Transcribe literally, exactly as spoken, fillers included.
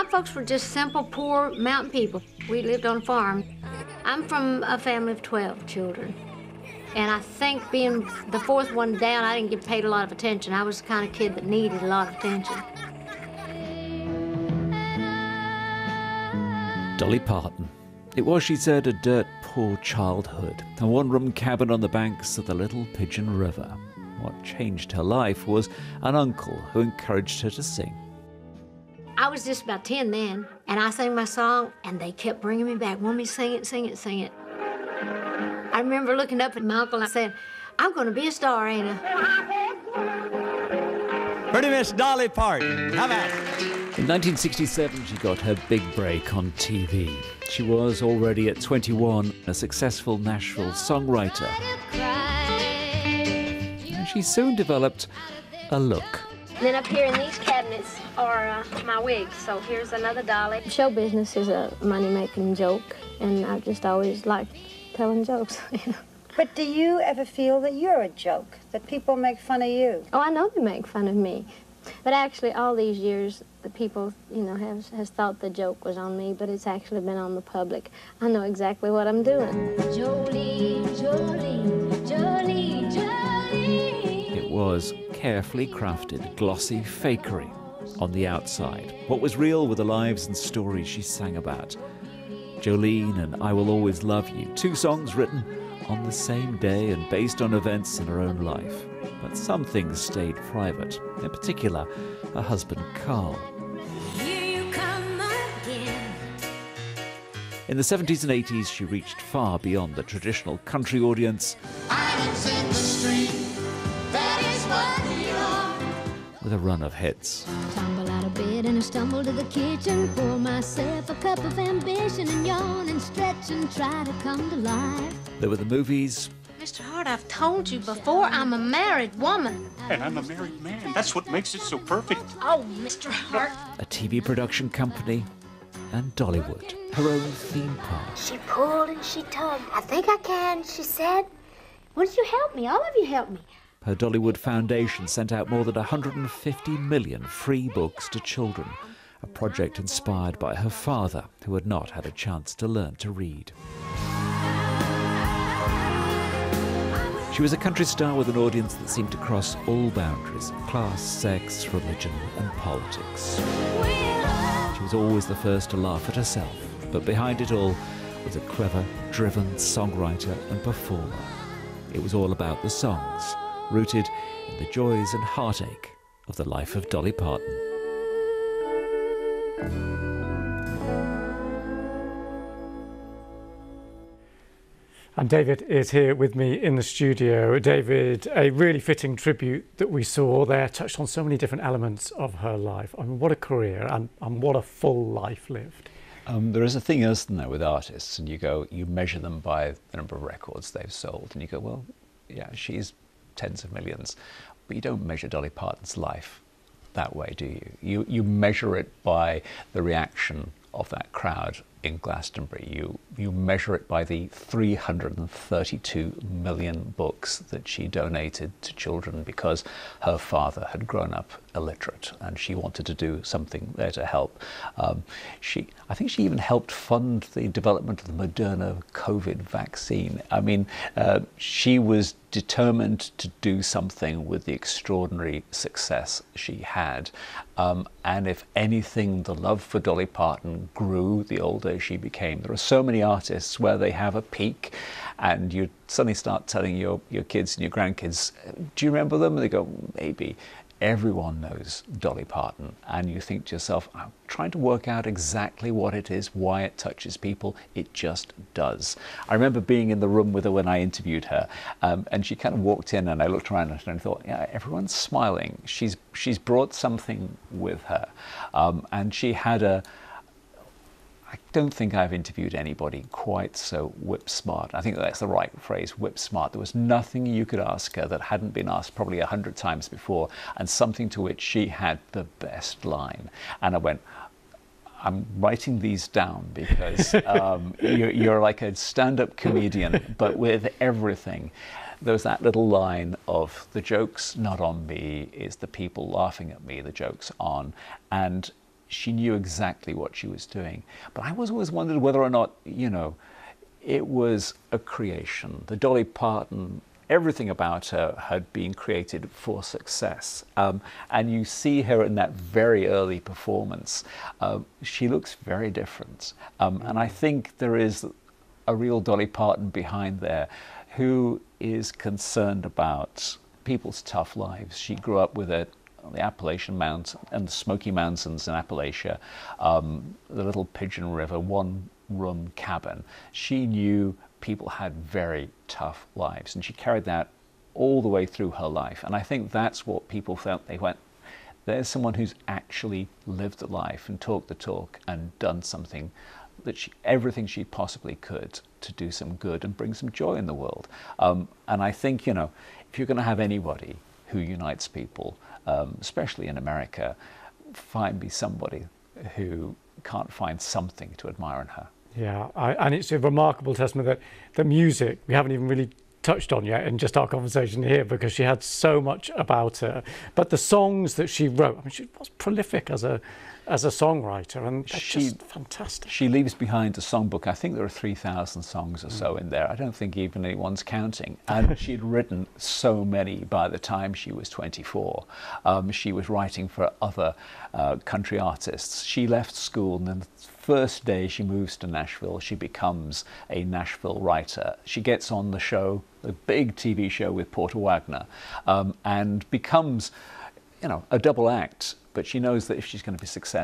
folks were just simple, poor mountain people. We lived on a farm. I'm from a family of twelve children. And I think being the fourth one down, I didn't get paid a lot of attention. I was the kind of kid that needed a lot of attention. Dolly Parton. It was, she said, a dirt poor childhood, a one-room cabin on the banks of the Little Pigeon River. What changed her life was an uncle who encouraged her to sing. I was just about ten then, and I sang my song, and they kept bringing me back, wanting me to sing it, sing it, sing it. I remember looking up at my uncle and I said, I'm going to be a star, ain't I? Pretty Miss Dolly Parton. How about it? In nineteen sixty-seven, she got her big break on T V. She was already at twenty-one a successful Nashville songwriter. And she soon developed a look. Then up here in these cabinets are uh, my wigs. So here's another Dolly. Show business is a money-making joke, and I've just always liked telling jokes. You know? But do you ever feel that you're a joke, that people make fun of you? Oh, I know they make fun of me. But actually, all these years, the people, you know, have has thought the joke was on me, but it's actually been on the public. I know exactly what I'm doing. Jolie, Jolie, Jolie, Jolie. It was carefully crafted, glossy fakery on the outside. What was real were the lives and stories she sang about. Jolene and I Will Always Love You, two songs written on the same day and based on events in her own life. But some things stayed private, in particular, her husband Carl. Here you come again. In the seventies and eighties, she reached far beyond the traditional country audience. Islands in the stream, that is what we are. With a run of hits. Tumble out of bed and I stumble to the kitchen, pour myself a cup of ambition and yawn and stretch and try to come to life. There were the movies. Mister Hart, I've told you before, I'm a married woman. And I'm a married man. That's what makes it so perfect. Oh, Mister Hart. A T V production company, and Dollywood, her own theme park. She pulled and she tugged. I think I can, she said. Won't you help me? All of you help me. Her Dollywood Foundation sent out more than one hundred fifty million free books to children, a project inspired by her father, who had not had a chance to learn to read. She was a country star with an audience that seemed to cross all boundaries: class, sex, religion, and politics. She was always the first to laugh at herself, but behind it all was a clever, driven songwriter and performer. It was all about the songs, rooted in the joys and heartache of the life of Dolly Parton. And David is here with me in the studio. David, a really fitting tribute that we saw there touched on so many different elements of her life. I mean, what a career and, and what a full life lived. Um, there is a thing, isn't there, with artists, and you go, you measure them by the number of records they've sold, and you go, well, yeah, she's tens of millions, but you don't measure Dolly Parton's life that way, do you? You, you measure it by the reaction of that crowd in Glastonbury. You, you measure it by the three hundred thirty-two million books that she donated to children because her father had grown up illiterate and she wanted to do something there to help. Um, she, I think she even helped fund the development of the Moderna COVID vaccine. I mean, uh, she was determined to do something with the extraordinary success she had. Um, and if anything, the love for Dolly Parton grew the older she became. There are so many artists where they have a peak and you suddenly start telling your, your kids and your grandkids, do you remember them? And they go, maybe. Everyone knows Dolly Parton, and you think to yourself, I'm trying to work out exactly what it is, why it touches people. It just does. I remember being in the room with her when I interviewed her, um, and she kind of walked in, and I looked around at her and thought, yeah, everyone's smiling. She's she's brought something with her, um, and she had a. I don't think I've interviewed anybody quite so whip smart. I think that's the right phrase, whip smart. There was nothing you could ask her that hadn't been asked probably a hundred times before, and something to which she had the best line. And I went, I'm writing these down because um, you're, you're like a stand-up comedian, but with everything. There's that little line of the joke's not on me, it's the people laughing at me, the joke's on. And she knew exactly what she was doing. But I was always wondered whether or not, you know, it was a creation. The Dolly Parton, everything about her had been created for success. Um, and you see her in that very early performance. Uh, she looks very different. Um, and I think there is a real Dolly Parton behind there who is concerned about people's tough lives. She grew up with it. The Appalachian Mountains and the Smoky Mountains in Appalachia, um, the Little Pigeon River, one-room cabin. She knew people had very tough lives, and she carried that all the way through her life. And I think that's what people felt. They went, there's someone who's actually lived the life and talked the talk and done something, that she, everything she possibly could to do some good and bring some joy in the world. Um, and I think, you know, if you're going to have anybody who unites people, Um, especially in America, find me somebody who can't find something to admire in her. Yeah, I, and it's a remarkable testament that the music we haven't even really touched on yet in just our conversation here, because she had so much about her. But the songs that she wrote, I mean, she was prolific as a as a songwriter, and that's she, just fantastic. She leaves behind a songbook. I think there are three thousand songs or so in there. I don't think even anyone's counting. And she'd written so many by the time she was twenty-four. Um, she was writing for other uh, country artists. She left school, and then the first day she moves to Nashville, she becomes a Nashville writer. She gets on the show, the big T V show with Porter Wagner, um, and becomes, you know, a double act. But she knows that if she's going to be successful,